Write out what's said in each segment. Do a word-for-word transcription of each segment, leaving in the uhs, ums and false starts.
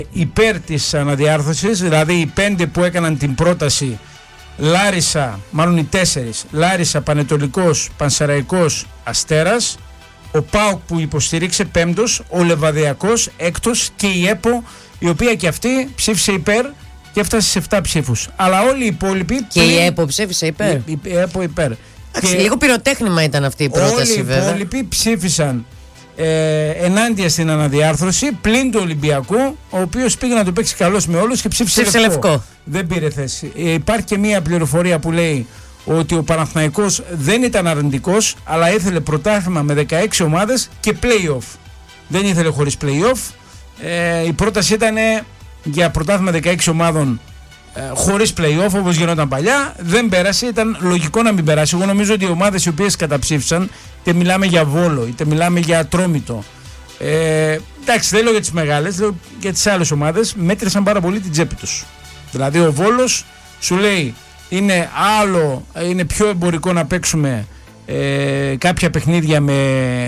υπέρ της αναδιάρθρωσης, δηλαδή οι πέντε που έκαναν την πρόταση, Λάρισα, μάλλον οι τέσσερις, Λάρισα, Πανετολικός, Πανσεραϊκός, Αστέρας, ο ΠΑΟΚ που υποστήριξε πέμπτος, ο Λεβαδιακός έκτος και η ΕΠΟ, η οποία και αυτή ψήφισε υπέρ και έφτασε σε επτά ψήφους. Αλλά όλοι οι υπόλοιποι. Και η ΕΠΟ ψήφισε υπέρ. Η, η ΕΠΟ υπέρ. Άξι, λίγο πυροτέχνημα ήταν αυτή η πρόταση, όλοι βέβαια. Όλοι οι υπόλοιποι ψήφισαν ε, ενάντια στην αναδιάρθρωση, πλην του Ολυμπιακού, ο οποίος πήγε να το παίξει καλός με όλους και ψήφισε, ψήφισε λευκό. λευκό. Δεν πήρε θέση. Ε, υπάρχει και μία πληροφορία που λέει ότι ο Παναθηναϊκός δεν ήταν αρνητικός, αλλά ήθελε πρωτάθλημα με δεκαέξι ομάδες και play-off. Δεν ήθελε χωρίς play-off. Ε, η πρόταση ήταν για πρωτάθλημα δεκαέξι ομάδων ε, χωρίς play-off, όπως γινόταν παλιά. Δεν πέρασε, ήταν λογικό να μην περάσει. Εγώ νομίζω ότι οι ομάδες οι οποίες καταψήφισαν, είτε μιλάμε για Βόλο, είτε μιλάμε για Ατρόμητο, ε, εντάξει, δεν λέω για τις μεγάλες, λέω για τις άλλες ομάδες, μέτρησαν πάρα πολύ την τσέπη τους. Δηλαδή ο Βόλος σου λέει είναι άλλο, είναι πιο εμπορικό να παίξουμε ε, κάποια παιχνίδια με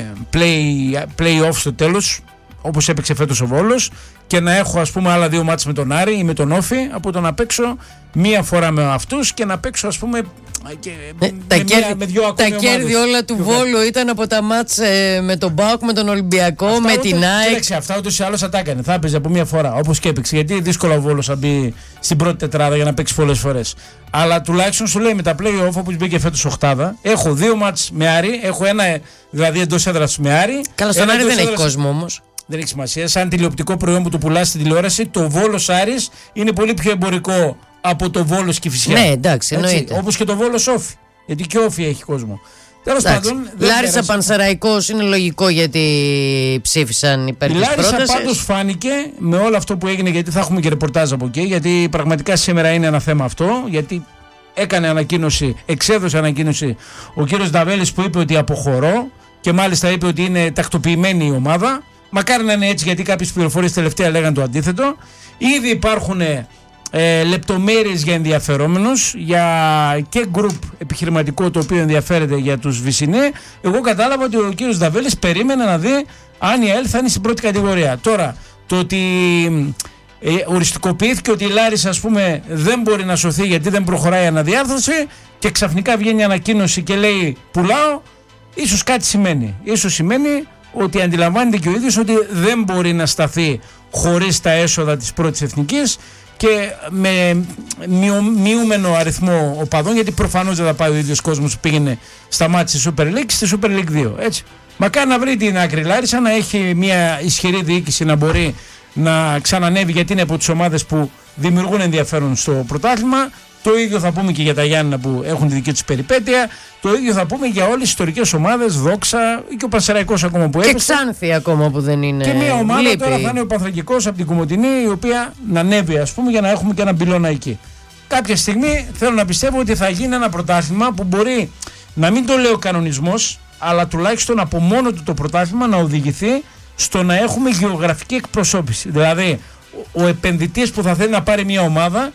play, play off στο τέλος, όπως έπαιξε φέτος ο Βόλος, και να έχω ας πούμε άλλα δύο μάτς με τον Άρη ή με τον Όφη, από το να παίξω μία φορά με αυτούς και να παίξω ας πούμε και ε, με, τα, μία, κέρδη, με δυο ακόμη τα ομάδες. κέρδη όλα του Βόλου ήταν από τα μάτς ε, με τον ΠΑΟΚ, με τον Ολυμπιακό, αυτά με την ΑΕΚ. Κοίταξε, αυτά ούτως ή άλλως θα τα έκανε. Θα έπαιζε από μία φορά, όπως και έπαιξε. Γιατί δύσκολα ο Βόλος θα μπει στην πρώτη τετράδα για να παίξει πολλές φορές. Αλλά τουλάχιστον σου λέει με τα play-off, όπως μπήκε φέτος οχτάδα, έχω δύο μάτς με Άρη, έχω ένα δηλαδή εντός έδρας με Άρη. Καλά, στον Άρη δεν έχει κόσμο όμως. Δεν έχει σημασία. Σαν τηλεοπτικό προϊόν που το πουλάς στην τηλεόραση, το Βόλος Άρης είναι πολύ πιο εμπορικό από το Βόλος Κηφισιά. Ναι, εντάξει, εννοείται. Όπως και το Βόλος Όφη. Γιατί και Όφη έχει κόσμο. Τέλος πάντων. Λάρισα Πανσεραϊκός είναι λογικό γιατί ψήφισαν υπέρ της πρότασης. Η Λάρισα πάντως φάνηκε με όλο αυτό που έγινε, γιατί θα έχουμε και ρεπορτάζ από εκεί. Γιατί πραγματικά σήμερα είναι ένα θέμα αυτό. Γιατί έκανε ανακοίνωση, εξέδωσε ανακοίνωση ο κύριος Νταβέλης που είπε ότι αποχωρώ και μάλιστα είπε ότι είναι τακτοποιημένη η ομάδα. Μακάρι να είναι έτσι, γιατί κάποιες πληροφορίες τελευταία λέγανε το αντίθετο. Ήδη υπάρχουν ε, λεπτομέρειες για ενδιαφερόμενους, για και γκρουπ επιχειρηματικό το οποίο ενδιαφέρεται για τους Βυσσινέ. Εγώ κατάλαβα ότι ο κύριος Νταβέλης περίμενε να δει αν η ΑΕΛ θα είναι στην πρώτη κατηγορία. Τώρα, το ότι ε, οριστικοποιήθηκε ότι η Λάρισα ας πούμε δεν μπορεί να σωθεί γιατί δεν προχωράει η αναδιάρθρωση και ξαφνικά βγαίνει ανακοίνωση και λέει πουλάω, ίσως κάτι σημαίνει. Ίσως σημαίνει ότι αντιλαμβάνεται και ο ίδιος ότι δεν μπορεί να σταθεί χωρίς τα έσοδα της πρώτης εθνικής και με μειω, μειούμενο αριθμό οπαδών, γιατί προφανώς δεν θα πάει ο ίδιος κόσμος που πήγαινε στα μάτια στη Super League, στη Super League δύο. Έτσι. Μακάρι να βρει την άκρη Λάρισα, να έχει μια ισχυρή διοίκηση να μπορεί να ξανανεύει, γιατί είναι από τις ομάδες που δημιουργούν ενδιαφέρον στο πρωτάθλημα. Το ίδιο θα πούμε και για τα Γιάννενα που έχουν τη δική τους περιπέτεια. Το ίδιο θα πούμε για όλες τις ιστορικές ομάδες, Δόξα και ο Πανσεραϊκός ακόμα που έπαιξε. Και Ξάνθη ακόμα που δεν είναι. Και μια ομάδα λείπει. Τώρα θα είναι ο Πανθρακικός από την Κομοτηνή, η οποία να ανέβει ας πούμε για να έχουμε και ένα πυλώνα εκεί. Κάποια στιγμή θέλω να πιστεύω ότι θα γίνει ένα πρωτάθλημα που μπορεί να μην το λέω κανονισμός, αλλά τουλάχιστον από μόνο του το πρωτάθλημα να οδηγηθεί στο να έχουμε γεωγραφική εκπροσώπηση. Δηλαδή ο επενδυτής που θα θέλει να πάρει μια ομάδα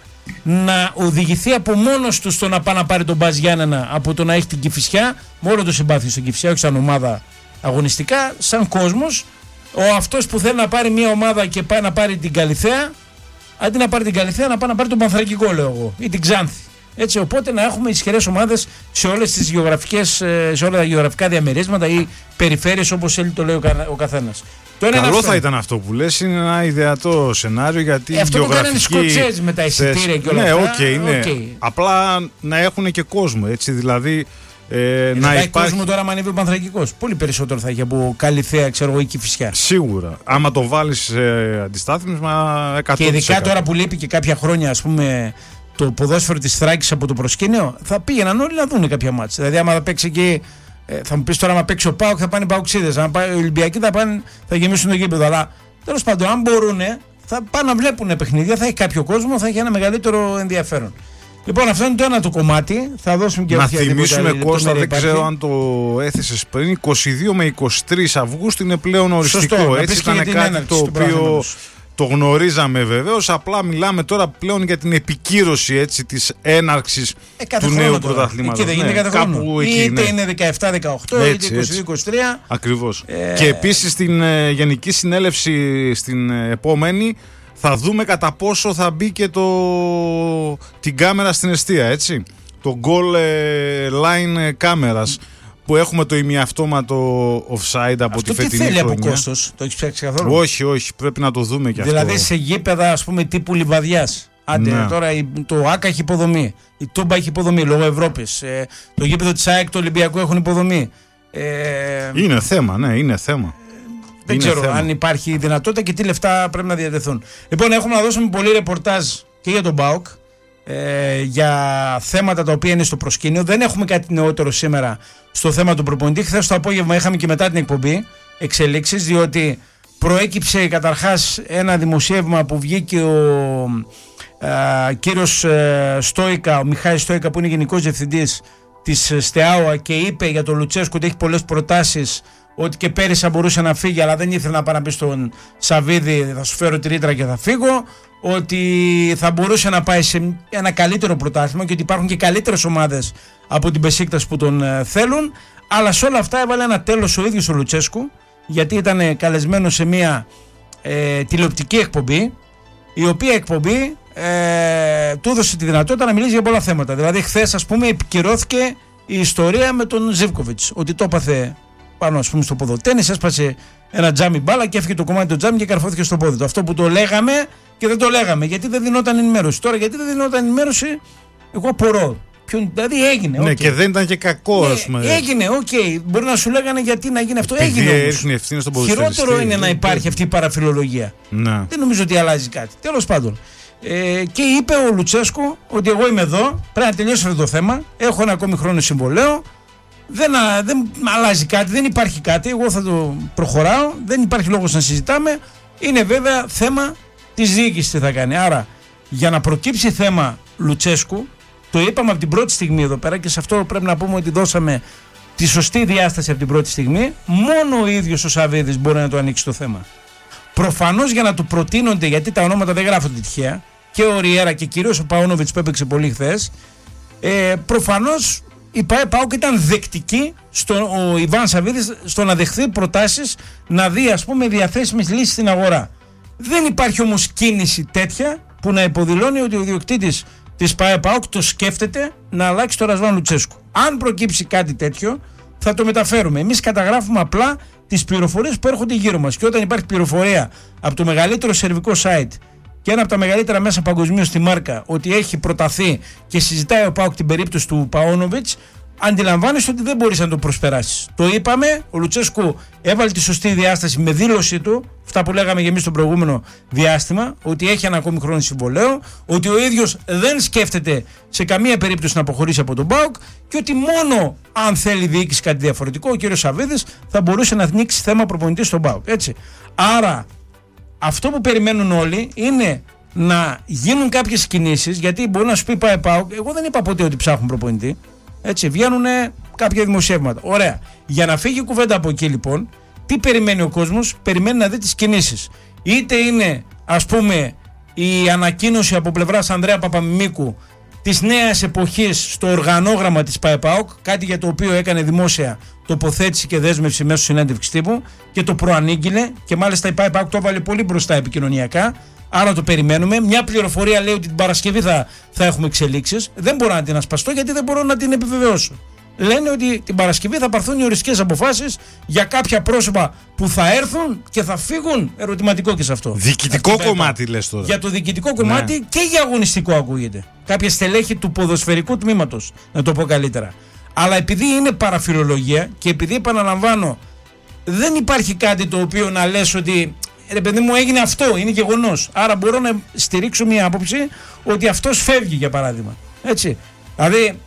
να οδηγηθεί από μόνος του στο να πάει να πάρει τον Μπαζ Γιάννενα, από το να έχει την Κηφισιά, μόνο το συμπάθειο στην Κηφισιά, όχι σαν ομάδα αγωνιστικά, σαν κόσμος. Ο αυτός που θέλει να πάρει μια ομάδα και πάει να πάρει την Καλιθέα, αντί να πάρει την Καλιθέα να πάει να πάρει τον Πανθρακικό, λέω εγώ, ή την Ξάνθη. Έτσι, οπότε να έχουμε ισχυρές ομάδες σε όλες τις γεωγραφικές, σε όλα τα γεωγραφικά διαμερίσματα ή περιφέρειες, όπως θέλει το λέει ο καθένας. Καλό θα ήταν αυτό που λες, είναι ένα ιδεατό σενάριο, γιατί ε, αυτό γεωγραφική... το κάνανε οι Σκοτσέζοι με τα εισιτήρια και όλα ναι, αυτά. Okay, ναι, okay. Απλά να έχουν και κόσμο, έτσι, δηλαδή ε, ε, να υπάρχει υπάρχει κόσμο τώρα, αν ανέβει ο Πανθρακικός. Πολύ περισσότερο θα έχει από Καλιθέα, ξέρω εγώ, ή Κηφισιά. Σίγουρα. Άμα το βάλεις σε αντιστάθμισμα, εκατό τοις εκατό. Και ειδικά τώρα που λείπει και κάποια χρόνια, ας πούμε, το ποδόσφαιρο της Θράκης από το προσκήνιο, θα πήγαιναν όλοι να δουν κάποια μάτσα. Δηλαδή, άμα θα παίξει εκεί. Ε, θα μου πεις τώρα, άμα παίξει ο ΠΑΟΚ θα πάνε οι Παοξίδες, αν πάει οι Ολυμπιακοί θα, πάνε, θα γεμίσουν το γήπεδο. Αλλά τέλος πάντων, αν μπορούν, θα πάνε να βλέπουν παιχνίδια, θα έχει κάποιο κόσμο, θα έχει ένα μεγαλύτερο ενδιαφέρον. Λοιπόν, αυτό είναι το ένα το κομμάτι. Θα δώσουμε και να όποια θυμίσουμε, Κώστα, δεν υπάρχει. ξέρω αν το έθεσες πριν, είκοσι δύο με είκοσι τρεις Αυγούστου είναι πλέον οριστικό. Σωστό, έτσι ήταν κάτι το οποίο το γνωρίζαμε βεβαίως, απλά μιλάμε τώρα πλέον για την επικύρωση, έτσι, της έναρξης ε, του νέου πρωταθλήματος. Εκεί δεν γίνεται, ναι, κάθε χρόνο. Εκεί, είτε ναι. είναι δεκαεπτά δεκαοκτώ, είτε είκοσι δύο είκοσι τρία. Ακριβώς. Ε... Και επίσης στην ε, Γενική Συνέλευση στην ε, επόμενη θα δούμε κατά πόσο θα μπει και το, την κάμερα στην εστία, έτσι. Το goal line κάμερας που έχουμε το ημιαυτόματο offside από αυτό τη φετινή χρονιά. Αυτό τι θέλει από κόστος, το έχεις ψάξει καθόλου? Όχι, όχι, πρέπει να το δούμε και δηλαδή αυτό. Δηλαδή σε γήπεδα, ας πούμε, τύπου Λιβαδιάς. Άντε, ναι. Τώρα το ΆΚΑ έχει υποδομή, η Τούμπα έχει υποδομή λόγω Ευρώπης, ε, το γήπεδο της ΑΕΚ, το Ολυμπιακό έχουν υποδομή. Ε, είναι θέμα, ναι, είναι θέμα. Δεν είναι ξέρω θέμα. αν υπάρχει δυνατότητα και τι λεφτά πρέπει να διατεθούν. Λοιπόν, έχουμε να δώσουμε πολύ ρεπορτάζ και για τον ΠΑΟΚ, ε, για θέματα τα οποία είναι στο προσκήνιο. Δεν έχουμε κάτι νεότερο σήμερα στο θέμα του προπονητή. Χθες το απόγευμα είχαμε και μετά την εκπομπή εξελίξεις, διότι προέκυψε καταρχάς ένα δημοσίευμα που βγήκε ο ε, κύριος ε, Στόικα, ο Μιχάης Στόικα, που είναι γενικός διευθυντής της ΣΤΕΑΟΑ, και είπε για τον Λουτσέσκο ότι έχει πολλές προτάσεις, ότι και πέρυσι θα μπορούσε να φύγει αλλά δεν ήθελε να πάει να πει στον Σαββίδη θα σου φέρω τη ρήτρα και θα φύγω, ότι θα μπορούσε να πάει σε ένα καλύτερο πρωτάθλημα και ότι υπάρχουν και καλύτερες ομάδες από την Μπεσίκτας που τον ε, θέλουν. Αλλά σε όλα αυτά έβαλε ένα τέλος ο ίδιος ο Λουτσέσκου, γιατί ήταν καλεσμένος σε μια ε, τηλεοπτική εκπομπή, η οποία εκπομπή ε, του έδωσε τη δυνατότητα να μιλήσει για πολλά θέματα. Δηλαδή χθες, ας πούμε, επικυρώθηκε η ιστορία με τον Ζίβκοβιτς, ότι το έπαθε πάνω, ας πούμε, στο ποδοτένις, έσπασε ένα τζάμι μπάλα και έφυγε το κομμάτι του τζάμι και καρφώθηκε στο πόδι του. Αυτό που το λέγαμε και δεν το λέγαμε, γιατί δεν δινόταν ενημέρωση. Τώρα, γιατί δεν δινόταν ενημέρωση, εγώ απορώ. Ποιον, δηλαδή έγινε. Ναι, okay. Και δεν ήταν και κακό, ναι, ας πούμε. Έγινε, οκ. Okay. Μπορεί να σου λέγανε γιατί να γίνει αυτό. Επειδή έγινε. Έριχνε ευθύνη στον ποδοσφαιριστή. Χειρότερο είναι να υπάρχει αυτή η παραφιλολογία. Ναι. Δεν νομίζω ότι αλλάζει κάτι. Τέλος πάντων. Ε, και είπε ο Λουτσέσκου ότι εγώ είμαι εδώ, πρέπει να τελειώσει αυτό το θέμα. Έχω ένα ακόμη χρόνο συμβολέο. Δεν, δεν αλλάζει κάτι, δεν υπάρχει κάτι. Εγώ θα το προχωράω. Δεν υπάρχει λόγος να συζητάμε. Είναι βέβαια θέμα της διοίκησης τι θα κάνει. Άρα, για να προκύψει θέμα Λουτσέσκου, το είπαμε από την πρώτη στιγμή εδώ πέρα και σε αυτό πρέπει να πούμε ότι δώσαμε τη σωστή διάσταση από την πρώτη στιγμή. Μόνο ο ίδιος ο Σαββίδης μπορεί να το ανοίξει το θέμα. Προφανώς για να του προτείνονται, γιατί τα ονόματα δεν γράφονται τυχαία, και ο Ριέρα και κυρίως ο Παόνοβιτς που έπαιξε πολύ χθες, ε, προφανώς η ΠΑΟΚ ήταν δεκτική, στο, ο Ιβάν Σαββίδης, στο να δεχθεί προτάσεις να δει, ας πούμε, διαθέσιμες λύσεις στην αγορά. Δεν υπάρχει όμως κίνηση τέτοια που να υποδηλώνει ότι ο ιδιοκτήτης της ΠΑΟΚ το σκέφτεται να αλλάξει το Ρασβάν Λουτσέσκου. Αν προκύψει κάτι τέτοιο, θα το μεταφέρουμε. Εμείς καταγράφουμε απλά τις πληροφορίες που έρχονται γύρω μας. Και όταν υπάρχει πληροφορία από το μεγαλύτερο σερβικό site και ένα από τα μεγαλύτερα μέσα παγκοσμίως στη Μάρκα ότι έχει προταθεί και συζητάει ο ΠΑΟΚ την περίπτωση του Παόνοβιτς, αντιλαμβάνεσαι ότι δεν μπορείς να το προσπεράσεις. Το είπαμε, ο Λουτσέσκου έβαλε τη σωστή διάσταση με δήλωσή του, αυτά που λέγαμε και εμείς στο προηγούμενο διάστημα, ότι έχει ένα ακόμη χρόνο συμβολέο, ότι ο ίδιος δεν σκέφτεται σε καμία περίπτωση να αποχωρήσει από τον ΠΑΟΚ και ότι μόνο αν θέλει διοίκηση κάτι διαφορετικό, ο κύριος Σαββίδης θα μπορούσε να ανοίξει θέμα προπονητή στον ΠΑΟΚ. Έτσι. Άρα, αυτό που περιμένουν όλοι είναι να γίνουν κάποιες κινήσεις, γιατί μπορεί να σου πει πάει ΠΑΟΚ, εγώ δεν είπα ποτέ ότι ψάχνουν προπονητή. Έτσι, βγαίνουν κάποια δημοσιεύματα. Ωραία. Για να φύγει η κουβέντα από εκεί, λοιπόν, τι περιμένει ο κόσμος? Περιμένει να δει τις κινήσεις. Είτε είναι, ας πούμε, η ανακοίνωση από πλευράς Ανδρέα Παπαμιμίκου της νέας εποχής στο οργανόγραμμα της ΠΑΕΠΑΟΚ, κάτι για το οποίο έκανε δημόσια τοποθέτηση και δέσμευση μέσω συνέντευξης τύπου και το προανήγγειλε, και μάλιστα η ΠΑΕΠΑΟΚ το έβαλε πολύ μπροστά επικοινωνιακά. Άρα το περιμένουμε. Μια πληροφορία λέει ότι την Παρασκευή θα, θα έχουμε εξελίξεις. Δεν μπορώ να την ασπαστώ γιατί δεν μπορώ να την επιβεβαιώσω. Λένε ότι την Παρασκευή θα πάρθουν οι οριστικές αποφάσεις για κάποια πρόσωπα που θα έρθουν και θα φύγουν. Ερωτηματικό και σε αυτό. Διοικητικό κομμάτι λες τώρα. Για το διοικητικό κομμάτι, ναι, και για αγωνιστικό ακούγεται. Κάποια στελέχη του ποδοσφαιρικού τμήματος, να το πω καλύτερα. Αλλά επειδή είναι παραφιλολογία και επειδή, επαναλαμβάνω, δεν υπάρχει κάτι το οποίο να λες ότι ρε παιδί μου έγινε αυτό, είναι γεγονός. Άρα μπορώ να στηρίξω μια άποψη ότι αυτός φεύγει, για παράδειγμα. Έτσι. Δηλαδή,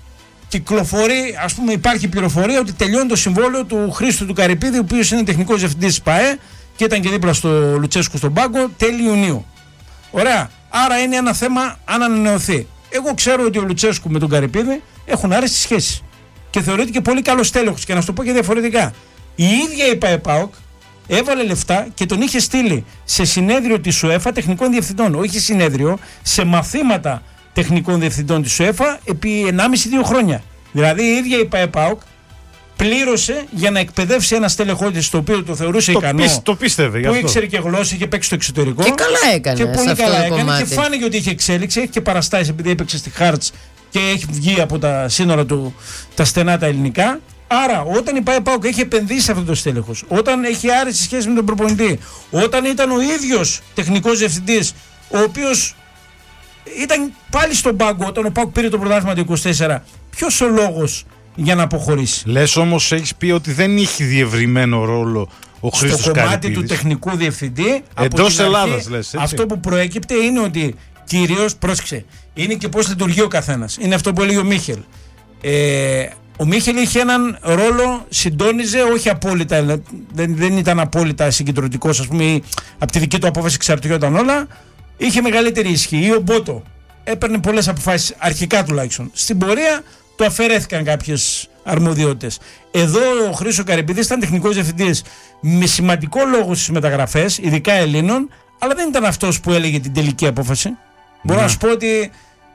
κυκλοφορεί, ας πούμε, υπάρχει πληροφορία ότι τελειώνει το συμβόλαιο του Χρήστου του Καρυπίδη, ο οποίος είναι τεχνικός διευθυντής της ΠΑΕ και ήταν και δίπλα στο Λουτσέσκου στον πάγκο, τέλη Ιουνίου. Ωραία. Άρα είναι ένα θέμα αν ανανεωθεί. Εγώ ξέρω ότι ο Λουτσέσκου με τον Καρυπίδη έχουν άρεστες σχέσεις και θεωρείται και πολύ καλός τέλεχος. Και να σου το πω και διαφορετικά. Η ίδια η ΠΑΕΠΑΟΚ έβαλε λεφτά και τον είχε στείλει σε συνέδριο της UEFA τεχνικών διευθυντών. Όχι συνέδριο, σε μαθήματα τεχνικών διευθυντών της UEFA επί ενάμιση με δύο χρόνια. Δηλαδή η ίδια η ΠΑΕΠΑΟΚ πλήρωσε για να εκπαιδεύσει ένα στέλεχό της, το οποίο το θεωρούσε το ικανό. Πίσ, το πίστευε. Που ήξερε και γλώσσα, είχε παίξει στο εξωτερικό. Και καλά έκανε. Και πολύ αυτό καλά το έκανε. κομμάτι. Και φάνηκε ότι είχε εξέλιξη, έχει και παραστάσει επειδή έπαιξε στη Χάρτς και έχει βγει από τα σύνορα του τα στενά τα ελληνικά. Άρα, όταν η ΠΑΟΚ έχει επενδύσει σε αυτό το στέλεχος, όταν έχει άρρηση σχέση με τον προπονητή, όταν ήταν ο ίδιος τεχνικός διευθυντής, ο οποίος ήταν πάλι στον πάγκο όταν ο ΠΑΟΚ πήρε το πρωτάθλημα του είκοσι τέσσερα, ποιος ο λόγος για να αποχωρήσει? Λες όμως, έχεις πει ότι δεν είχε διευρυμένο ρόλο ο Χρήστος στο κομμάτι Καρυπίδης. του τεχνικού διευθυντή. Εντός Ελλάδας, λες, έτσι. Αυτό που προέκυπτε είναι ότι κυρίως, πρόσεξε, είναι και πώς λειτουργεί ο καθένας. Είναι αυτό που έλεγε ο Μίχελ. Ε, ο Μίχελ είχε έναν ρόλο, συντόνιζε, όχι απόλυτα, δεν, δεν ήταν απόλυτα συγκεντρωτικός, ας πούμε, από τη δική του απόφαση εξαρτιόταν όλα. Είχε μεγαλύτερη ισχύ. Ή ο Μπότο έπαιρνε πολλές αποφάσεις, αρχικά τουλάχιστον. Στην πορεία του αφαιρέθηκαν κάποιες αρμοδιότητες. Εδώ ο Χρήστος Καρυπίδης ήταν τεχνικός διευθυντής με σημαντικό λόγο στις μεταγραφές, ειδικά Ελλήνων, αλλά δεν ήταν αυτός που έλεγε την τελική απόφαση. Ναι. Μπορώ να σου πω ότι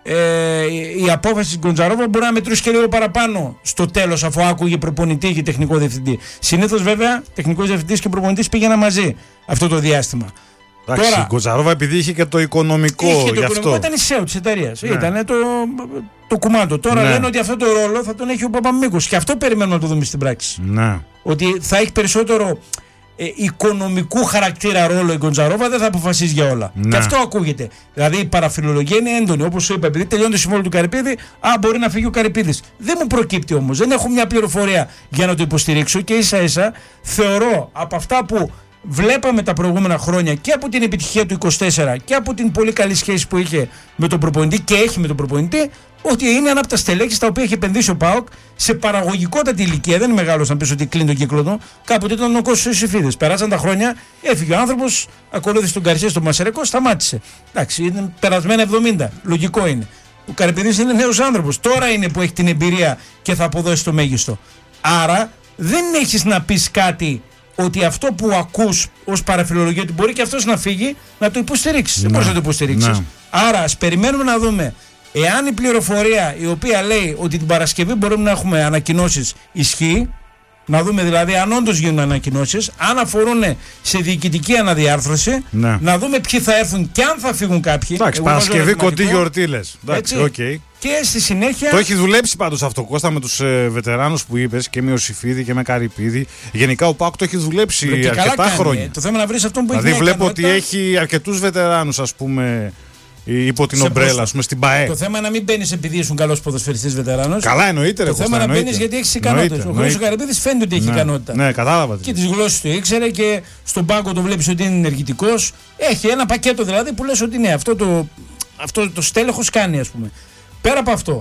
ε, η απόφαση της Γκοντζαρόβα μπορεί να μετρούσε και λίγο παραπάνω στο τέλος, αφού άκουγε προπονητή και τεχνικό διευθυντή. Συνήθως βέβαια τεχνικός διευθυντής και προπονητής πήγαιναν μαζί αυτό το διάστημα. Εντάξει, η Γκοντζαρόβα επειδή είχε και το οικονομικό είχε γι' το αυτό. Οικονομικό, ήταν η ΣΕΟ της εταιρείας. Ναι. Ήταν το, το κουμάντο. Τώρα ναι. λένε ότι αυτό το ρόλο θα τον έχει ο Παπαμίκος. Και αυτό περιμένουμε να το δούμε στην πράξη. Ναι. Ότι θα έχει περισσότερο ε, οικονομικού χαρακτήρα ρόλο η Γκοντζαρόβα, δεν θα αποφασίζει για όλα. Ναι. Και αυτό ακούγεται. Δηλαδή η παραφιλολογία είναι έντονη. Όπως σου είπα, επειδή τελειώνει το συμβόλαιο του Καρυπίδη, α, μπορεί να φύγει ο Καρυπίδης. Δεν μου προκύπτει όμως. Δεν έχω μια πληροφορία για να το υποστηρίξω και ίσα ίσα θεωρώ από αυτά που βλέπαμε τα προηγούμενα χρόνια και από την επιτυχία του είκοσι τέσσερα και από την πολύ καλή σχέση που είχε με τον προπονητή και έχει με τον προπονητή, ότι είναι ένα από τα στελέχη στα οποία έχει επενδύσει ο ΠΑΟΚ σε παραγωγικότατη ηλικία. Δεν είναι μεγάλος να πεις ότι κλείνει τον κύκλο του. Κάποτε ήταν ο Κώστας Ιωσήφιδης. Περάσαν τα χρόνια, έφυγε ο άνθρωπος, ακολούθησε τον Γκαρσία στον Μασερικό, σταμάτησε. Εντάξει, είναι περασμένα εβδομήντα. Λογικό είναι. Ο Καρυπίδης είναι νέος άνθρωπος. Τώρα είναι που έχει την εμπειρία και θα αποδώσει το μέγιστο. Άρα δεν έχεις να πεις κάτι ότι αυτό που ακούς ως παραφιλολογία ότι μπορεί και αυτός να φύγει, να το υποστηρίξεις. Δεν μπορείς να το υποστηρίξεις. Άρα ας περιμένουμε να δούμε εάν η πληροφορία η οποία λέει ότι την Παρασκευή μπορούμε να έχουμε ανακοινώσεις ισχύει, να δούμε δηλαδή αν όντως γίνουν ανακοινώσεις, αν αφορούν σε διοικητική αναδιάρθρωση, ναι. Να δούμε ποιοι θα έρθουν και αν θα φύγουν κάποιοι. Εντάξει, Παρασκευή κοντή γιορτή λες. Εντάξει, okay. Και στη συνέχεια. Το έχει δουλέψει πάντως αυτό, Κώστα, με τους ε, βετεράνους που είπες και με Ιωσήφιδη και με Καρυπίδη. Γενικά ο ΠΑΟΚ το έχει δουλέψει και αρκετά χρόνια. Το θέμα είναι να βρεις αυτόν που δηλαδή έχει. Δηλαδή βλέπω ικανότητα. ότι έχει αρκετούς βετεράνους, ας πούμε, υπό την ομπρέλα, ας πούμε, στην ΠΑΕ. Το θέμα είναι να μην μπαίνεις επειδή ήσουν καλός ποδοσφαιριστής βετεράνος. Καλά, εννοείται. Το ρε, θέμα είναι να μπαίνεις γιατί έχεις ικανότητες. Ο Χρήστος Καρυπίδης φαίνεται ότι έχει ναι, ικανότητα. Ναι, κατάλαβα. Και τις γλώσσες του ήξερε και στον πάγκο το βλέπεις ότι είναι ενεργητικός. Έχει ένα πακέτο δηλαδή που λες ότι ναι, αυτό το, αυτό το στέλεχος κάνει, ας πούμε. Πέρα από αυτό,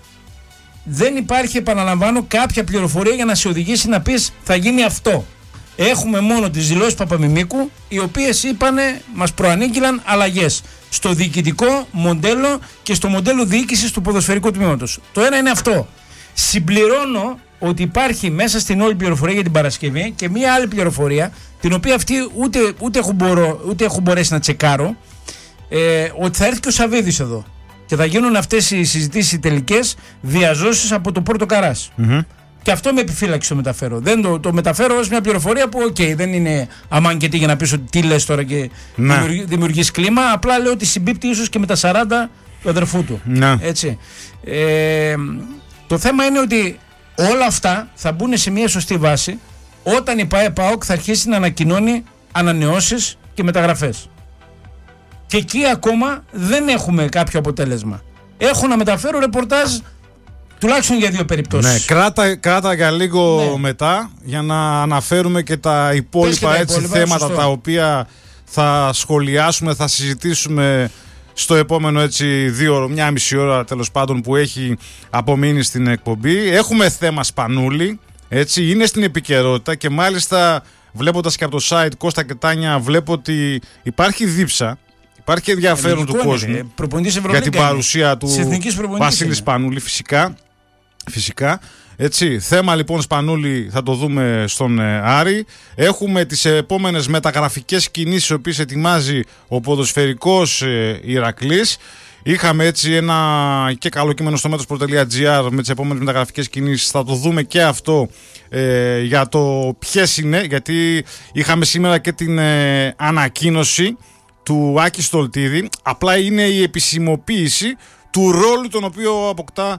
δεν υπάρχει, επαναλαμβάνω, κάποια πληροφορία για να σε οδηγήσει να πεις θα γίνει αυτό. Έχουμε μόνο τις δηλώσεις Παπαμιμίκου, οι οποίες είπανε, μας προανήγγειλαν αλλαγές στο διοικητικό μοντέλο και στο μοντέλο διοίκησης του ποδοσφαιρικού τμήματος. Το ένα είναι αυτό. Συμπληρώνω ότι υπάρχει μέσα στην όλη πληροφορία για την Παρασκευή και μία άλλη πληροφορία, την οποία αυτή ούτε, ούτε, έχω, μπορώ, ούτε έχω μπορέσει να τσεκάρω, ε, ότι θα έρθει και ο Σαββίδης εδώ. Και θα γίνουν αυτές οι συζητήσεις οι τελικές διαζώσεις από το Πόρτο Καράς. Mm-hmm. Και αυτό με επιφύλαξη το μεταφέρω. Δεν το, το μεταφέρω ως μια πληροφορία που, οκ, okay, δεν είναι αμάν και τι για να πεις ότι τι λες τώρα και ναι. δημιουργεί, δημιουργείς κλίμα. Απλά λέω ότι συμπίπτει ίσως και με τα σαράντα του αδερφού του. Ναι. Έτσι. Ε, το θέμα είναι ότι όλα αυτά θα μπουν σε μια σωστή βάση όταν η ΠΑΕ-ΠΑΟΚ θα αρχίσει να ανακοινώνει ανανεώσεις και μεταγραφές. Και εκεί ακόμα δεν έχουμε κάποιο αποτέλεσμα. Έχω να μεταφέρω ρεπορτάζ τουλάχιστον για δύο περιπτώσεις. Ναι, κράτα, κράτα για λίγο ναι. μετά για να αναφέρουμε και τα υπόλοιπα, και τα έτσι, υπόλοιπα θέματα σωστό. Τα οποία θα σχολιάσουμε, θα συζητήσουμε στο επόμενο έτσι δύο ώρο, μια μισή ώρα τέλος πάντων που έχει απομείνει στην εκπομπή. Έχουμε θέμα Σπανούλη, έτσι, είναι στην επικαιρότητα και μάλιστα βλέποντας και από το site Κώστα και Τάνια βλέπω ότι υπάρχει δίψα. Υπάρχει ενδιαφέρον ε, του κόσμου για την παρουσία του Βασίλη Σπανούλη, φυσικά. Φυσικά. Έτσι, θέμα λοιπόν Σπανούλη θα το δούμε στον ε, Άρη. Έχουμε τις επόμενες μεταγραφικές κινήσεις, οι οποίες ετοιμάζει ο ποδοσφαιρικός ε, Ηρακλής. Είχαμε έτσι ένα και καλό κείμενο στο μέτρος τελεία τζι άρ με τις επόμενες μεταγραφικές κινήσεις. Θα το δούμε και αυτό ε, για το ποιες είναι, γιατί είχαμε σήμερα και την ε, ανακοίνωση του Άκη Στολτίδη. Απλά είναι η επισημοποίηση του ρόλου τον οποίο αποκτά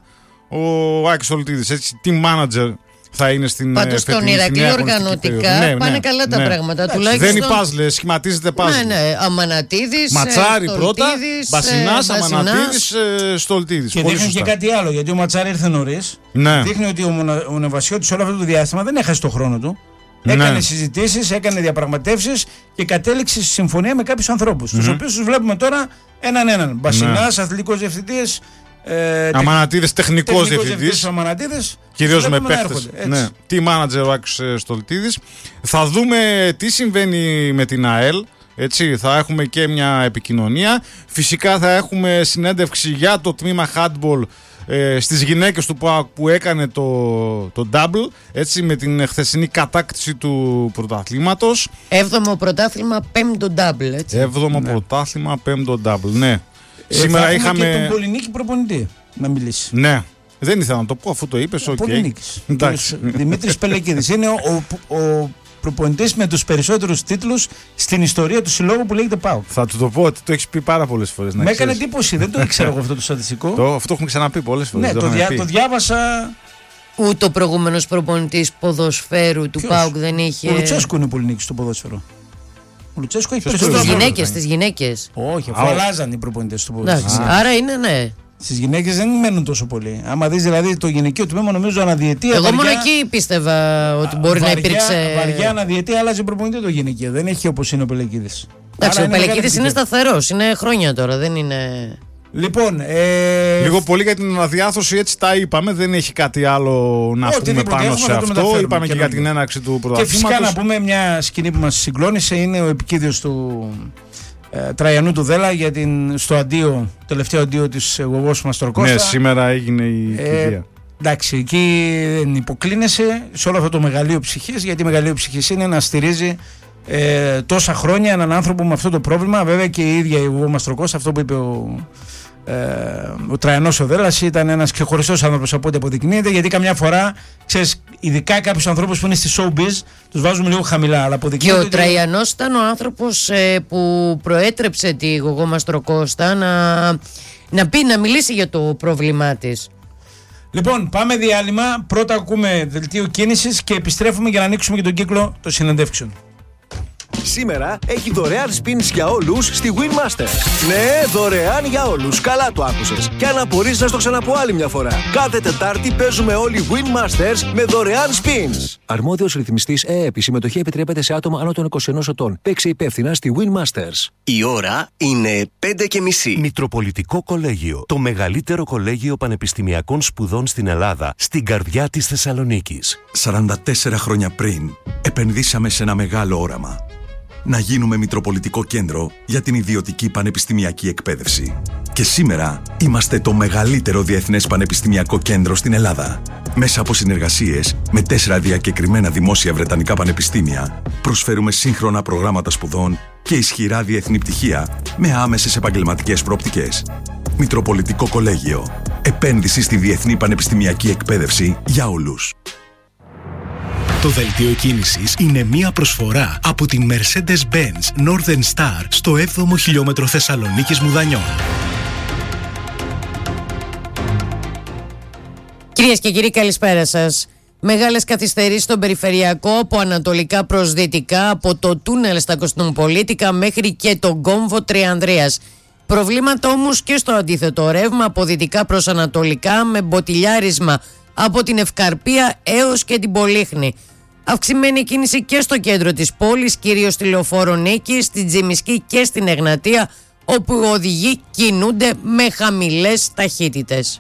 ο Άκης Στολτίδης. Έτσι, team manager θα είναι στην Πάντως στον Ηρακλή οργανωτικά ναι, πάνε ναι, καλά τα ναι. πράγματα. Τουλάχιστον... Δεν είναι πάζλε, σχηματίζεται πάζλε. Ναι, ναι. Αμανατίδης, Ματσάρι πρώτα, Μπασινάς, ε, Αμανατίδης, ε, Στολτίδης. Και δείχνει και κάτι άλλο, γιατί ο Ματσάρι ήρθε νωρίς. Ναι. Δείχνει ότι ο, ο Νεβασιώτης όλο αυτό το διάστημα δεν έχασε το χρόνο του. Έκανε ναι. συζητήσεις, έκανε διαπραγματεύσεις και κατέληξε στη συμφωνία με κάποιους ανθρώπους. Mm-hmm. Τους οποίους τους βλέπουμε τώρα έναν έναν. Μπασινάς, ναι. αθλητικός διευθυντής. Ε, Αμανατίδης, τεχνικός διευθυντής. Αμανατίδης, κυρίως με παίχτες. Ναι. Τι manager ο Άκης Στολτίδης. Θα δούμε τι συμβαίνει με την ΑΕΛ. Έτσι, θα έχουμε και μια επικοινωνία. Φυσικά θα έχουμε συνέντευξη για το τμήμα handball ε, στις γυναίκες του ΠΑΟΚ που έκανε το, το double, έτσι, με την χθεσινή κατάκτηση του πρωταθλήματος. Έβδομο πρωτάθλημα, πέμπτο double, έτσι. Έβδομο ναι. πρωτάθλημα, πέμπτο double, ναι. Ε, Σήμερα είχαμε και τον Πολυνίκη προπονητή να μιλήσει. Ναι. Δεν ήθελα να το πω αφού το είπες. Okay. Πολυνίκης. Δημήτρης Πελεκίδης. Είναι ο, ο, ο προπονητής με τους περισσότερους τίτλους στην ιστορία του συλλόγου που λέγεται ΠΑΟΚ. Θα του το πω ότι το έχεις πει πάρα πολλές φορές. Με έκανε εντύπωση. Δεν το ήξερα εγώ αυτό το στατιστικό. το, αυτό έχουμε ξαναπεί πολλές φορές. Ναι, το, δια, το διάβασα. Ούτε ο προηγούμενος προπονητής ποδοσφαίρου του ΠΑΟΚ δεν είχε. Ο Λουτσέσκου είναι Πολυνίκης στο ποδόσφαιρο. Ο Λουτσέσκου έχει περισσότερο. Στις γυναίκες, στις γυναίκες. Όχι, αφού αλλάζαν οι προπονητές του ποδόσφαιρου. Άρα είναι ναι. Στις γυναίκες δεν μένουν τόσο πολύ. Άμα δεις δηλαδή το γυναικείο τμήμα, νομίζω αναδιετία. Εγώ βαριά, μόνο εκεί πίστευα ότι μπορεί βαριά, να υπήρξε. Βαριά αναδιετία, άλλαζε προπονητή το γυναικείο. Δεν έχει όπως είναι ο Πελεκίδης. Εντάξει, ο Πελεκίδης είναι σταθερός. Είναι χρόνια τώρα, δεν είναι. Λοιπόν, ε... λίγο πολύ για την αναδιάθρωση, έτσι τα είπαμε. Δεν έχει κάτι άλλο να Ό, πούμε πάνω σε αυτό. Είπαμε και, και για την έναρξη του πρωταθλήματος. Και φυσικά να πούμε μια σκηνή που μας συγκλώνησε είναι ο επικίδιος του ε, Τραϊανού του Δέλα για την, στο αντίο, τελευταίο αντίο της Γογός Μαστροκώστα. Ναι, σήμερα έγινε η κηδεία. Ε, εντάξει, εκεί δεν υποκλίνεσαι σε όλο αυτό το μεγαλείο ψυχής, γιατί μεγαλείο ψυχής είναι να στηρίζει ε, τόσα χρόνια έναν άνθρωπο με αυτό το πρόβλημα. Βέβαια και η ίδια η Γογό Μαστροκώστα, αυτό που είπε ο. Ε, ο Τραϊανός ο Δέλλας ήταν ένας ξεχωριστός άνθρωπος από ό,τι αποδεικνύεται, γιατί καμιά φορά, ξέρεις, ειδικά κάποιους ανθρώπους που είναι στη showbiz τους βάζουμε λίγο χαμηλά, αλλά αποδεικνύεται. Και ο ότι... Τραϊανός ήταν ο άνθρωπος ε, που προέτρεψε τη Γογό Μαστροκώστα να, να πει, να μιλήσει για το πρόβλημά της. Λοιπόν, πάμε διάλειμμα. Πρώτα ακούμε δελτίο κίνησης και επιστρέφουμε για να ανοίξουμε και τον κύκλο των συνεντεύξεων. Σήμερα έχει δωρεάν spins για όλους στη Winmasters. Ναι, δωρεάν για όλους. Καλά το άκουσες. Και αν απορείς να στο ξαναπώ άλλη μια φορά. Κάθε Τετάρτη παίζουμε όλοι Winmasters με δωρεάν spins. Αρμόδιος ρυθμιστής ΕΕΠ. Η συμμετοχή επιτρέπεται σε άτομα άνω των είκοσι ενός ετών. Παίξε υπεύθυνα στη Winmasters. Η ώρα είναι πέντε και μισή. Μητροπολιτικό Κολέγιο. Το μεγαλύτερο κολέγιο πανεπιστημιακών σπουδών στην Ελλάδα. Στην καρδιά της Θεσσαλονίκης. σαράντα τέσσερα χρόνια πριν επενδύσαμε σε ένα μεγάλο όραμα. Να γίνουμε Μητροπολιτικό Κέντρο για την ιδιωτική πανεπιστημιακή εκπαίδευση. Και σήμερα είμαστε το μεγαλύτερο διεθνές πανεπιστημιακό κέντρο στην Ελλάδα. Μέσα από συνεργασίες με τέσσερα διακεκριμένα δημόσια βρετανικά πανεπιστήμια, προσφέρουμε σύγχρονα προγράμματα σπουδών και ισχυρά διεθνή πτυχία με άμεσες επαγγελματικές προοπτικές. Μητροπολιτικό Κολέγιο. Επένδυση στη διεθνή πανεπιστημιακή εκπαίδευση για όλους. Το δελτίο κίνησης είναι μία προσφορά από την Mercedes-Benz Northern Star στο έβδομο χιλιόμετρο Θεσσαλονίκης Μουδανιών. Κυρίες και κύριοι, καλησπέρα σας. Μεγάλες καθυστερήσεις στον περιφερειακό από ανατολικά προς δυτικά, από το τούνελ στα Κωνσταντινοπολίτικα μέχρι και τον κόμβο Τριανδρίας. Προβλήματα όμως και στο αντίθετο ρεύμα από δυτικά προς ανατολικά, με μποτιλιάρισμα από την Ευκαρπία έως και την Πολύχνη. Αυξημένη κίνηση και στο κέντρο της πόλης, κυρίως στη Λεωφόρο Νίκης, στην Τζιμισκή και στην Εγνατία, όπου οι οδηγοί κινούνται με χαμηλές ταχύτητες.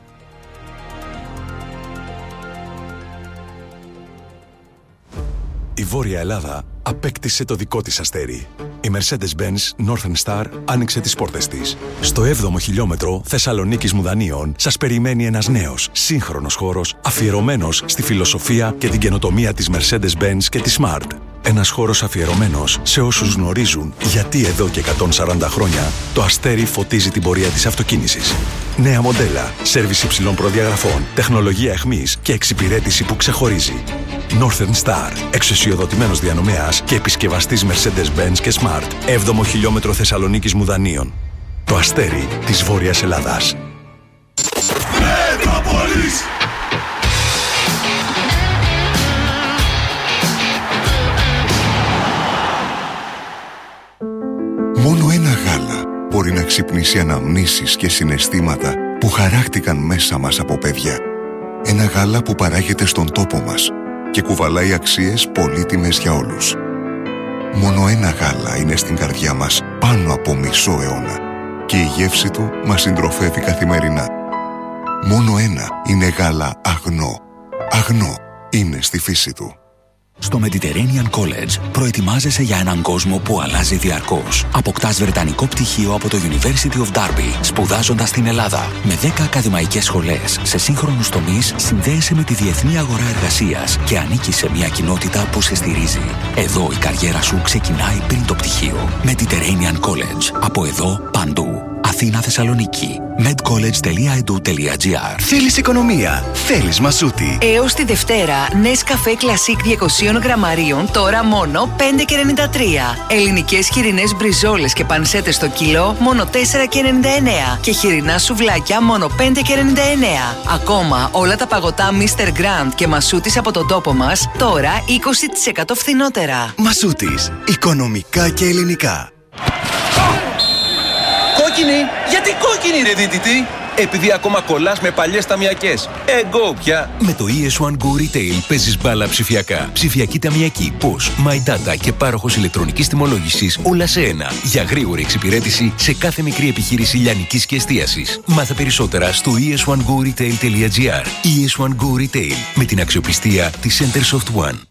Η Βόρεια Ελλάδα απέκτησε το δικό της αστέρι. Η Mercedes-Benz Northern Star άνοιξε τις πόρτες της. Στο έβδομο χιλιόμετρο Θεσσαλονίκης Μουδανίων σας περιμένει ένας νέος, σύγχρονος χώρος αφιερωμένος στη φιλοσοφία και την καινοτομία της Mercedes-Benz και της Smart. Ένας χώρος αφιερωμένος σε όσους γνωρίζουν γιατί εδώ και εκατόν σαράντα χρόνια το Αστέρι φωτίζει την πορεία της αυτοκίνησης. Νέα μοντέλα, σέρβις υψηλών προδιαγραφών, τεχνολογία αιχμής και εξυπηρέτηση που ξεχωρίζει. Northern Star, εξουσιοδοτημένος διανομέας και επισκευαστής Mercedes-Benz και Smart, έβδομο χιλιόμετρο Θεσσαλονίκης Μουδανίων. Το Αστέρι της Βόρειας Ελλάδας. Μετρόπολης. Μόνο ένα γάλα μπορεί να ξυπνήσει αναμνήσεις και συναισθήματα που χαράχτηκαν μέσα μας από παιδιά. Ένα γάλα που παράγεται στον τόπο μας και κουβαλάει αξίες πολύτιμες για όλους. Μόνο ένα γάλα είναι στην καρδιά μας πάνω από μισό αιώνα και η γεύση του μας συντροφεύει καθημερινά. Μόνο ένα είναι γάλα αγνό. Αγνό είναι στη φύση του. Στο Mediterranean College προετοιμάζεσαι για έναν κόσμο που αλλάζει διαρκώς. Αποκτάς βρετανικό πτυχίο από το University of Derby, σπουδάζοντας στην Ελλάδα. Με δέκα ακαδημαϊκές σχολές σε σύγχρονους τομείς, συνδέεσαι με τη διεθνή αγορά εργασίας και ανήκεις σε μια κοινότητα που σε στηρίζει. Εδώ η καριέρα σου ξεκινάει πριν το πτυχίο. Mediterranean College. Από εδώ παντού. Αθήνα, Θεσσαλονίκη. medcollege τελεία e d u τελεία g r. Θέλεις οικονομία. Θέλεις Μασούτη. Έως τη Δευτέρα, Nescafe Classic διακόσια γραμμαρίων, τώρα μόνο πέντε και ενενήντα τρία. Ελληνικές χοιρινές μπριζόλες και πανσέτες στο κιλό, μόνο τέσσερα και ενενήντα εννέα. Και χοιρινά σουβλάκια, μόνο πέντε και ενενήντα εννέα. Ακόμα, όλα τα παγωτά μίστερ Grand και Μασούτης από τον τόπο μας, τώρα είκοσι τοις εκατό φθηνότερα. Μασούτης. Οικονομικά και ελληνικά. Κόκκινη! Γιατί κόκκινη ρε δίτητη! Επειδή ακόμα κολλάς με παλιές ταμιακές. Εγώ πια! Με το ι ες βαν Go Retail παίζεις μπάλα ψηφιακά. Ψηφιακή ταμιακή, πώς, My Data και πάροχος ηλεκτρονικής τιμολόγησης όλα σε ένα. Για γρήγορη εξυπηρέτηση σε κάθε μικρή επιχείρηση λιανικής και εστίασης. Μάθε περισσότερα στο ι ες βαν go retail τελεία g r. ι ες βαν Go Retail με την αξιοπιστία της Centersoft One.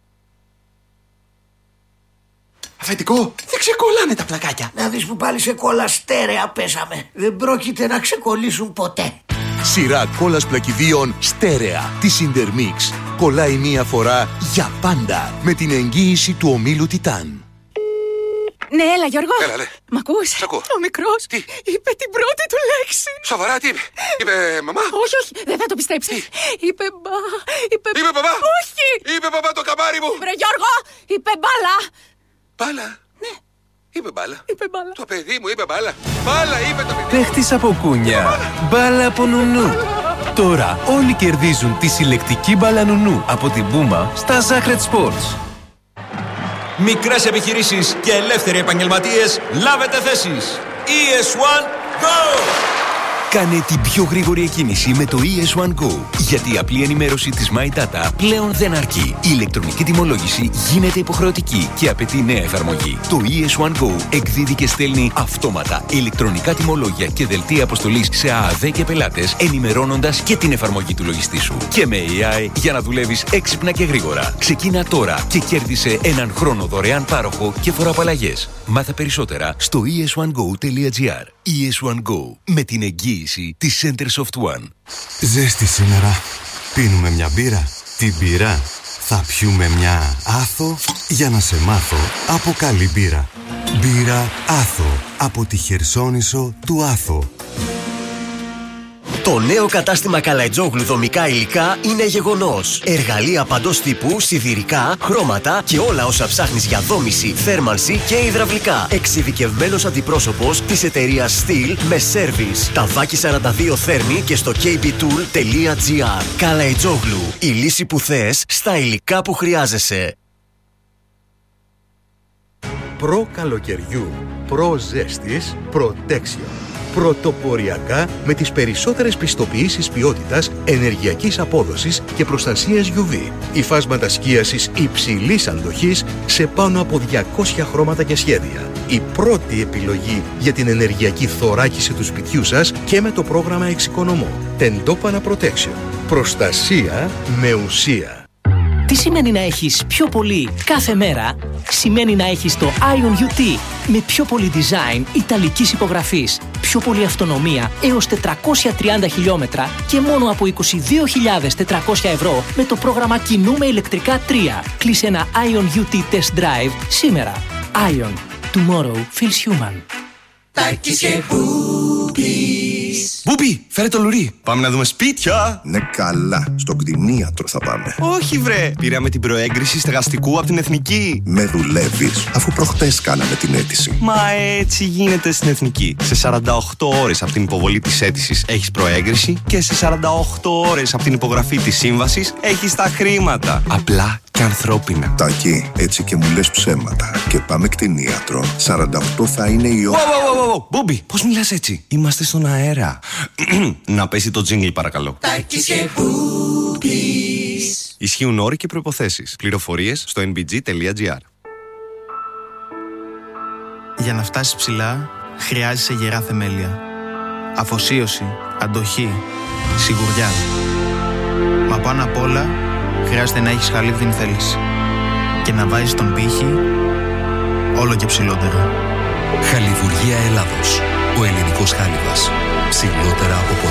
Αφεντικό, δεν ξεκολλάνε τα πλακάκια. Να δεις που πάλι σε κόλλα στέρεα πέσαμε. Δεν πρόκειται να ξεκολλήσουν ποτέ. Σειρά κόλλας πλακιδίων στέρεα της Intermix. Κολλάει μία φορά για πάντα με την εγγύηση του ομίλου Τιτάν. Ναι, έλα Γιώργο. Έλα, ναι. Μ' ακούς? Σ' ακούω. Ο μικρός Τι? είπε την πρώτη του λέξη. Σοβαρά, τι είπε? Είπε μαμά? Όχι, όχι, δεν θα το πιστέψεις. Είπε μπα, είπε... Είπε μπαμπά? Όχι. Είπε μπαμπά το καμάρι μου. Βρε Γιώργο, είπε μπάλα. Μπάλα? Ναι. Είπε μπάλα. Είπε μπάλα. Το παιδί μου είπε μπάλα. Μπάλα είπε το παιδί. Παίχτης από κούνια. Μπάλα από νουνού. Τώρα όλοι κερδίζουν τη συλλεκτική μπάλα νουνού από την Πούμα στα Zacred Sports. Μικρές επιχειρήσεις και ελεύθεροι επαγγελματίες, λάβετε θέσεις. ι ες βαν Go! Κάνε την πιο γρήγορη εκκίνηση με το ι ες βαν Go. Γιατί η απλή ενημέρωση της My Data πλέον δεν αρκεί. Η ηλεκτρονική τιμολόγηση γίνεται υποχρεωτική και απαιτεί νέα εφαρμογή. Το ι ες βαν Go εκδίδει και στέλνει αυτόματα ηλεκτρονικά τιμολόγια και δελτία αποστολής σε ΑΑΔ και πελάτες, ενημερώνοντας και την εφαρμογή του λογιστή σου. Και με έι άι για να δουλεύεις έξυπνα και γρήγορα. Ξεκίνα τώρα και κέρδισε έναν χρόνο δωρεάν πάροχο και φοροαπαλλαγές. Μάθε περισσότερα στο ι ες βαν go τελεία g r. ι ες βαν Go με την εγγύηση της Centersoft One. Ζέστη σήμερα. Πίνουμε μια μπύρα. Την μπύρα θα πιούμε μια Άθο για να σε μάθω από καλή μπύρα. Μπύρα Άθο από τη Χερσόνησο του Άθο. Το νέο κατάστημα Καλαϊτζόγλου δομικά υλικά είναι γεγονός. Εργαλεία παντός τύπου, σιδηρικά, χρώματα και όλα όσα ψάχνεις για δόμηση, θέρμανση και υδραυλικά. Εξειδικευμένος αντιπρόσωπος της εταιρείας Steel με σέρβις. Ταβάκι σαράντα δύο Θέρμη και στο κέι μπι tool τελεία τζι αρ. Καλαϊτζόγλου. Η λύση που θες στα υλικά που χρειάζεσαι. Προ καλοκαιριού, προ ζέστης, Protection. Πρωτοποριακά με τις περισσότερες πιστοποιήσεις ποιότητας, ενεργειακής απόδοσης και προστασίας γιου βι. Υφάσματα σκίασης υψηλής αντοχής σε πάνω από διακόσια χρώματα και σχέδια. Η πρώτη επιλογή για την ενεργειακή θωράκιση του σπιτιού σας και με το πρόγραμμα Εξοικονομώ. Τεντόπανα Protection. Προστασία με ουσία. Τι σημαίνει να έχεις πιο πολύ κάθε μέρα. Σημαίνει να έχεις το Ion γιου τι με πιο πολύ design ιταλικής υπογραφής, πιο πολύ αυτονομία έως τετρακόσια τριάντα χιλιόμετρα και μόνο από είκοσι δύο χιλιάδες τετρακόσια ευρώ με το πρόγραμμα Κινούμε ηλεκτρικά τρία. Κλείσε ένα Ion γιου τι Test Drive σήμερα. Ion. Tomorrow feels human. Τάκης και Μπούπης. Μπούπη, φέρε το λουρί. Πάμε να δούμε σπίτια. Ναι, καλά. Στον κτηνίατρο θα πάμε. Όχι, βρε. Πήραμε την προέγκριση στεγαστικού από την Εθνική. Με δουλεύεις, αφού προχτές κάναμε την αίτηση. Μα έτσι γίνεται στην Εθνική. Σε σαράντα οκτώ ώρες από την υποβολή της αίτησης έχεις προέγκριση και σε σαράντα οκτώ ώρες από την υπογραφή της σύμβασης έχεις τα χρήματα. Απλά και ανθρώπινα. Τάκη, έτσι και μου λες ψέματα. Και πάμε κτηνίατρο. σαράντα οκτώ θα είναι η ώρα. Μπόμπι, πώς μιλάς έτσι? Είμαστε στον αέρα. Να πέσει το τζίνγκλ, παρακαλώ. Τάκης και Μπούπης. Ισχύουν όροι και προϋποθέσεις. Πληροφορίες στο εν μπι τζι τελεία τζι άρ. Για να φτάσεις ψηλά, χρειάζεσαι γερά θεμέλια. Αφοσίωση, αντοχή, σιγουριά. Μα πάνω απ' όλα, χρειάζεται να έχεις χαλίβδιν θέληση. Και να βάζεις τον πύχη όλο και ψηλότερα. Χαλιβουργία Ελλάδος. Ο ελληνικός χάλιβας. Ψηλότερα από ποτέ.